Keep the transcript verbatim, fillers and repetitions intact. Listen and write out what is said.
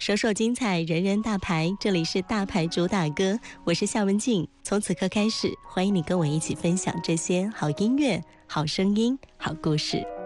首首精彩，人人大牌。这里是大牌主打歌，我是夏文静。从此刻开始，欢迎你跟我一起分享这些好音乐、好声音、好故事。